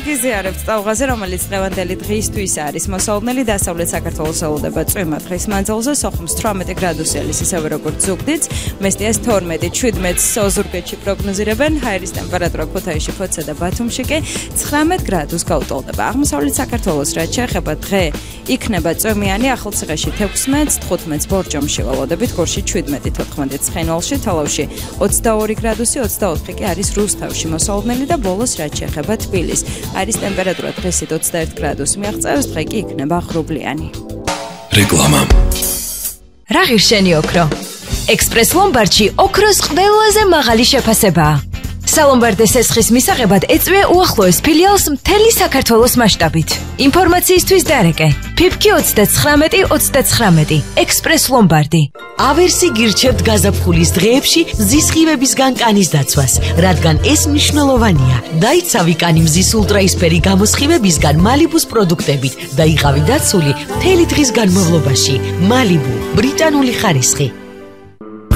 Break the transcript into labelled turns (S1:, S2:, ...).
S1: გიზიარებთ ტალღაზე, რომელიც დღევანდელი დღისთვის არის მოსალოდნელი. დასავლეთ საქართველოს ელოდება წვიმა დღის მანძილზე, სოხუმს 18 გრადუსი არის, ისევე როგორც ზუგდიდს, მესტიას 12, 17 ოზურგეთში პროგნოზირებენ, ჰაერის ტემპერატურა ქუთაისში, ფოთსა და ბათუმში კი 19 გრადუსს გაუტოლდება. აღმოსავლეთ საქართველოს რაც შეეხება დღე იქნება წვიმიანი, ახალციხეში 16, 15 ბორჯომში ველოდებით, გორში 17, 14 ცხენვალში, თალავში 22 გრადუსი, 24 კი არის რუსთავში მოსალოდნელი და ბოლოს რაც შეეხება თბილისს. არის ტემპერატურა დღესით 21 გრადუსი მიაღწევს, დღე კი იქნება ღრუბლიანი.
S2: რეკლამა.
S3: რა ღირშენი ოქრო? ექსპრეს ლომბარდში ოქროს ყველაზე მაღალი შეფასებაა. სალომბარდეს ესხის მისაღებად ეწვია უახლოეს ფილიალს მთელი საქართველოს მასშტაბით. ინფორმაციისთვის დარეკე. ფიფკი 39-29. ექსპრეს ლომბარდი.
S4: ავერსი გირჩევთ გაზაფხულის დღეებში მზის სხივებისგან კანის დაცვას, რადგან ეს მნიშვნელოვანია. დაიცავი კანი მზის ულტრაისფერი გამოსხივებისგან მალიბუს პროდუქტებით და იყავი დაცული მთელი დღის განმავლობაში. მალიბუ, ბრიტანული ხარისხი.